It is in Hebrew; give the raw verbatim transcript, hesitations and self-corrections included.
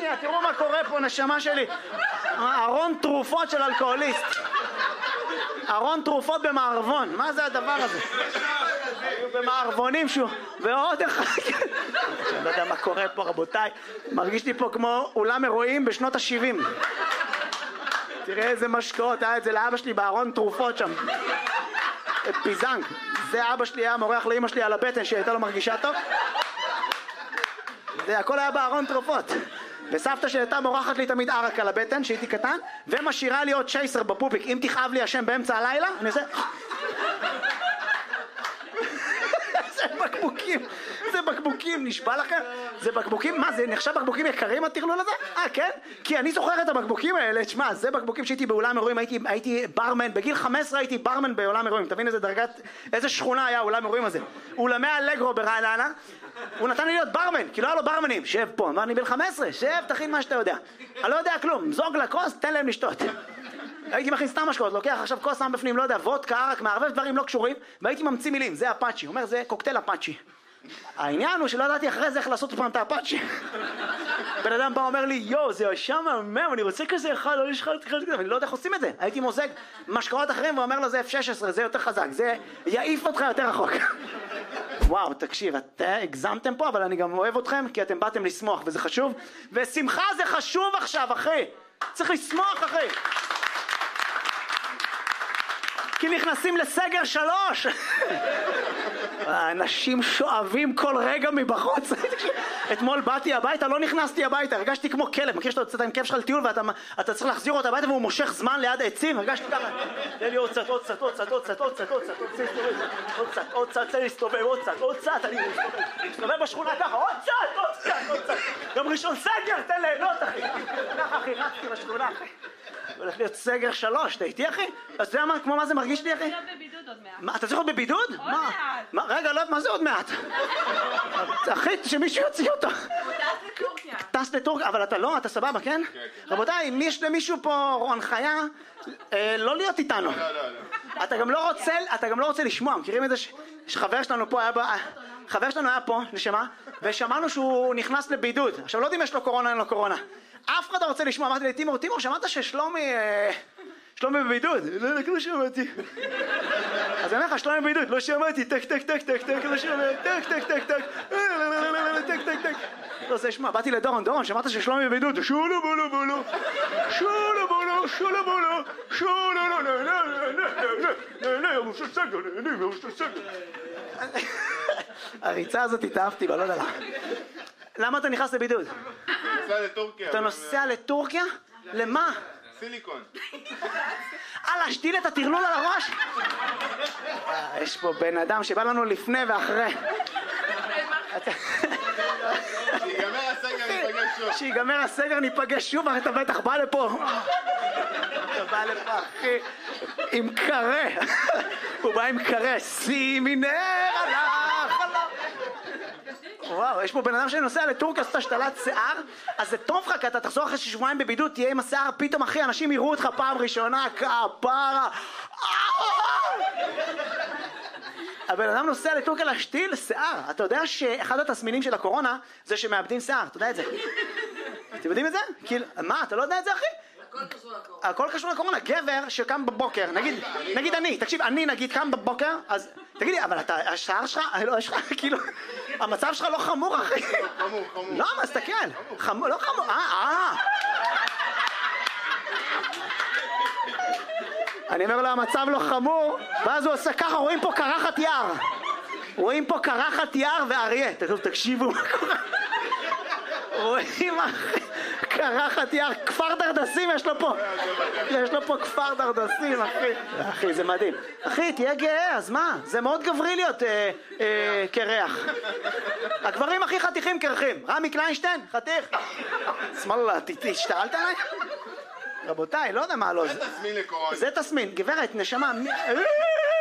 שנייה, תראו מה קורה פה, נשמה שלי. ארון תרופות של אלכוהוליסט. ארון תרופות במערבון, מה זה הדבר הזה? במערבונים שהוא, ועוד אחד. אני לא יודע מה קורה פה, רבותיי. מרגיש לי פה כמו אולם אירועים בשנות ה-שבעים. תראה איזה משקעות, היה את זה לאבא שלי בארון תרופות שם. פיזנג. זה אבא שלי היה מורח לאמא שלי על הבטן שהייתה לו מרגישה טוב. זה הכל היה בארון תרופות. וסבתא שהייתה מורחת לי תמיד ערק על הבטן שהייתי קטן, ומשאירה לי עוד צ'ייסר בפופיק. אם תכאב לי השם באמצע הלילה, אני עושה... זה בקבוקים, זה בקבוקים, נשבע לכם? זה בקבוקים, מה זה נחשב בקבוקים יקרים התכלול הזה? אה כן? כי אני זוכר את הבקבוקים האלה, תשמע, זה בקבוקים שהייתי באולם אירועים, הייתי, הייתי ברמן, בגיל חמש עשרה הייתי ברמן באולם אירועים, תבין איזה דרגת, איזה שכונה היה אולם אירועים הזה. אולמי אלגרו ברעננה, הוא נתן לי להיות ברמן, כי לא היה לו ברמנים, שב פה, אמר אני בן חמש עשרה, שב, תכין מה שאתה יודע. אני לא יודע כלום, זוג לכוס, תן להם לשתות. הייתי מכין סתם משקאות, לוקח עכשיו כוס שם בפנים, לא יודע, וודקה, ערק, מערבב דברים לא קשורים, והייתי ממציא מילים, זה אפאצ'י, הוא אומר זה קוקטייל אפאצ'י. העניין הוא שלא ידעתי אחרי זה איך לעשות פעם את האפאצ'י. בן אדם בא אומר לי, יו, זה ישר מהמם, אני רוצה כזה אחד, לא יש אחד כזה, אני לא יודע איך עושים את זה. הייתי מוזג משקאות אחרים ואומר לו זה אף שש עשרה, זה יותר חזק, זה יעיף אותך יותר רחוק. וואו, תקשיב, אתם הגזמתם פה, אבל אני גם אוהב אתכם, כי אתם באתם לשמוח, וזה חשוב. ושמחה זה חשוב עכשיו, אחי. צריך לשמוח, אחי. כי נכנסים לסגר שלוש. האנשים שואבים כל רגע מבחוץ. אתמול באתי הביתה, לא נכנסתי הביתה, הרגשתי כמו כלב. מכיר שאתה יוצאת עם כלב שלך לטיול ואתה צריך להחזיר אותו הביתה והוא מושך זמן ליד העצים? הרגשתי ככה. תן לי עוד קצת, עוד קצת, עוד קצת, עוד קצת, עוד קצת, עוד קצת, עוד קצת, עוד קצת, תן לי להסתובב, עוד קצת, עוד קצת, אני מסתובב בשכונה ככה, עוד קצת, עוד קצת, עוד קצת. גם ראשון סגר, תן ליהנות, אחי. ככה, אחי, רצתי בשכונה, אחי. הולך להיות סגר שלוש, אתה איתי אחי? אז זה מה, כמו מה זה מרגיש לי אחי? אתה צריך להיות בבידוד עוד מעט. מה, אתה צריך להיות בבידוד? עוד מעט. רגע, לא, מה זה עוד מעט? אחי, שמישהו יוציא אותו. הוא טס לטורקיה. טס לטורקיה, אבל אתה לא, אתה סבבה, כן? רבותיי, אם יש למישהו פה הנחיה, לא להיות איתנו. אתה גם לא רוצה, אתה גם לא רוצה לשמוע, מכירים את זה שחבר שלנו פה היה ב... חבר שלנו היה פה, נשמה, ושמענו שהוא נכנס לבידוד. עכשיו, לא יודעים אם יש לו קורונה, אין לו קורונה. אף אחד לא רוצה לשמוע, אמרתי לי, תימור, תימור, שמעת ששלומי, שלומי בבידוד? לא, לא שמעתי. אז אני אומר לך, שלומי בבידוד, לא שמעתי, טק, טק, טק, טק, טק, לא שמעתי, טק, טק, טק, טק, טק, טק, טק. לא רוצה לשמוע, באתי לדורון, דורון, שמעת ששלומי בבידוד? שולו בולו בולו, שולו בולו, שולו בולו, שולו לא, לא, לא, לא, לא, לא, לא, לא, סגר, לא, סגר. הריצה הזאת התאהבתי, אבל לא יודע למה. למה אתה נכנס לבידוד? נוסע לטורקיה. אתה נוסע לטורקיה? למה? סיליקון. אה, להשתיל את הטרלול על הראש? יש פה בן אדם שבא לנו לפני ואחרי. שיגמר הסגר ניפגש שוב. שיגמר הסגר ניפגש שוב, אתה בטח בא לפה. אתה בא לפה, אחי, עם קרה. הוא בא עם קרה. שימי נר על החלום. וואו, יש פה בן אדם שנוסע לטורקיה, עושה השתלת שיער, אז זה טוב לך, כי אתה תחזור אחרי שבועיים בבידוד, תהיה עם השיער, פתאום אחי, אנשים יראו אותך פעם ראשונה, כפרה. הבן אדם נוסע לטורקיה להשתיל שיער. אתה יודע שאחד התסמינים של הקורונה זה שמאבדים שיער, אתה יודע את זה? אתם יודעים את זה? כאילו, מה, אתה לא יודע את זה אחי? הכל קשור לקורונה. הכל קשור לקורונה. גבר שקם בבוקר, נגיד, נגיד אני, תקשיב, אני נגיד קם בבוקר, אז תגידי, אבל אתה, השיער שלך, לא, יש לך, כאילו, המצב שלך לא חמור אחי. חמור, חמור. לא, מה, תסתכל. חמור, לא חמור, אה, אה. אני אומר לו, המצב לא חמור, ואז הוא עושה ככה, רואים פה קרחת יער. רואים פה קרחת יער ואריה. תקשיבו מה קורה. רואים אחי, קרחת יער, כפר דרדסים יש לו פה. יש לו פה כפר דרדסים אחי. אחי, זה מדהים. אחי, תהיה גאה, אז מה? זה מאוד גברי להיות אה, אה, קרח. הגברים הכי חתיכים קרחים. רמי קליינשטיין, חתיך. שמאללה, השתעלת עליי? רבותיי, לא יודע מה לא זה. זה תסמין לקורונה. זה תסמין, גברת, נשמה,